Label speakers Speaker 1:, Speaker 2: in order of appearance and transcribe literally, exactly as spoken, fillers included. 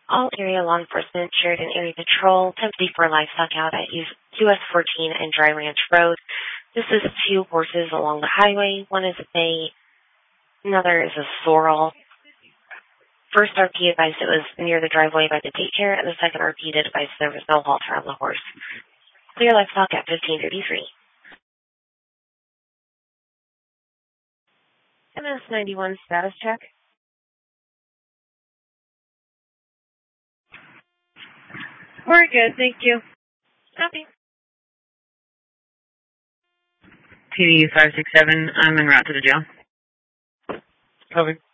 Speaker 1: All area law enforcement shared an area patrol, ten fifty-four livestock out at U S fourteen and Dry Ranch Road. This is two horses along the highway. One is a bay, another is a sorrel. First R P advised it was near the driveway by the daycare, and the second R P did advise there was no halter on the horse. Clear livestock at fifteen thirty-three. M S ninety-one status check.
Speaker 2: We're good, thank you.
Speaker 1: Copy.
Speaker 3: P D five six seven, I'm en route to the jail.
Speaker 4: Copy.